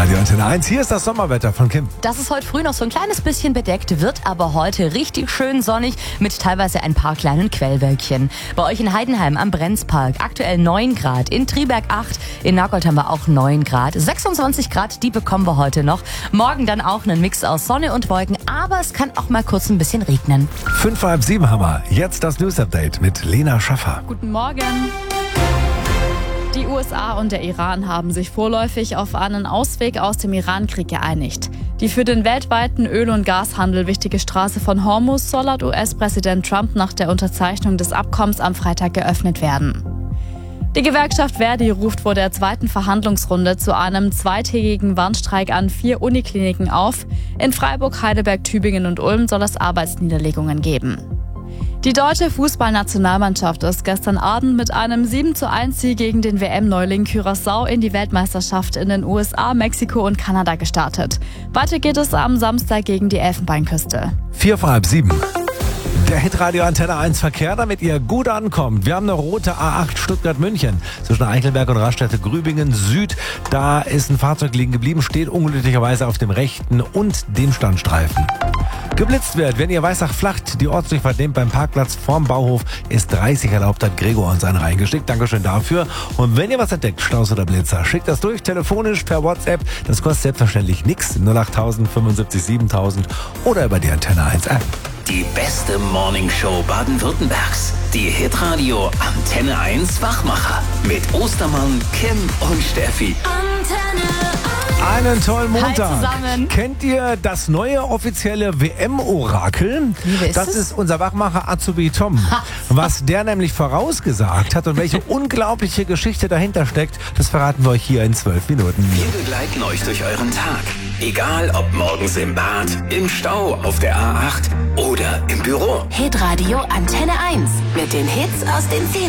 Radio Antenne 1. Hier ist das Sommerwetter von Kim. Das ist heute früh noch so ein kleines bisschen bedeckt, wird aber heute richtig schön sonnig mit teilweise ein paar kleinen Quellwölkchen. Bei euch in Heidenheim am Brenzpark aktuell 9 Grad, in Triberg 8, in Nagold haben wir auch 9 Grad. 26 Grad, die bekommen wir heute noch. Morgen dann auch einen Mix aus Sonne und Wolken, aber es kann auch mal kurz ein bisschen regnen. 5:30 haben wir. Jetzt das News-Update mit Lena Schaffer. Guten Morgen. Die USA und der Iran haben sich vorläufig auf einen Ausweg aus dem Iran-Krieg geeinigt. Die für den weltweiten Öl- und Gashandel wichtige Straße von Hormuz soll laut US-Präsident Trump nach der Unterzeichnung des Abkommens am Freitag geöffnet werden. Die Gewerkschaft Verdi ruft vor der zweiten Verhandlungsrunde zu einem zweitägigen Warnstreik an 4 Unikliniken auf. In Freiburg, Heidelberg, Tübingen und Ulm soll es Arbeitsniederlegungen geben. Die deutsche Fußballnationalmannschaft ist gestern Abend mit einem 7:1 Sieg gegen den WM-Neuling Curaçao in die Weltmeisterschaft in den USA, Mexiko und Kanada gestartet. Weiter geht es am Samstag gegen die Elfenbeinküste. 7:45. Der Hitradio Antenne 1 Verkehr, damit ihr gut ankommt. Wir haben eine rote A8 Stuttgart-München zwischen Eichelberg und Raststätte-Grübingen Süd. Da ist ein Fahrzeug liegen geblieben, steht unglücklicherweise auf dem rechten und dem Standstreifen. Geblitzt wird, wenn ihr Weissach-Flacht die Ortsdurchfahrt nehmt beim Parkplatz vorm Bauhof, ist 30 erlaubt, hat Gregor uns einen reingeschickt. Dankeschön dafür. Und wenn ihr was entdeckt, Staus oder Blitzer, schickt das durch, telefonisch, per WhatsApp. Das kostet selbstverständlich nichts. 08000 75 7000 oder über die Antenne 1 App. Die beste Morningshow Baden-Württembergs. Die Hitradio Antenne 1 Wachmacher. Mit Ostermann, Kim und Steffi. Einen tollen Montag. Hi zusammen. Kennt ihr das neue offizielle WM-Orakel? Wer ist das das? ist unser Wachmacher Azubi Tom. Was der nämlich vorausgesagt hat und welche unglaubliche Geschichte dahinter steckt, das verraten wir euch hier in 12 Minuten. Wir begleiten euch durch euren Tag. Egal ob morgens im Bad, im Stau, auf der A8 oder im Büro. Hitradio Antenne 1 mit den Hits aus den 10